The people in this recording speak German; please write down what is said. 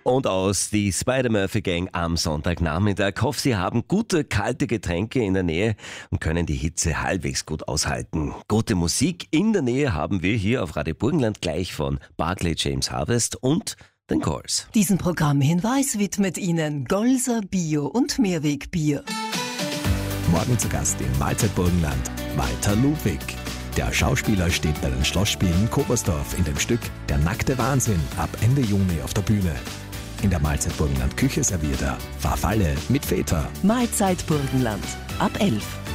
und aus die Spider-Murphy-Gang am Sonntagnachmittag. Ich hoffe, Sie haben gute, kalte Getränke in der Nähe und können die Hitze halbwegs gut aushalten. Gute Musik in der Nähe haben wir hier auf Radio Burgenland gleich von Barclay James Harvest und den Gols. Diesen Programmhinweis widmet Ihnen Golser Bio- und Mehrwegbier. Morgen zu Gast im Mahlzeit Burgenland Walter Ludwig. Der Schauspieler steht bei den Schlossspielen Kobersdorf in dem Stück Der nackte Wahnsinn ab Ende Juni auf der Bühne. In der Mahlzeit Burgenland Küche serviert er Farfalle mit Feta. Mahlzeit Burgenland ab 11.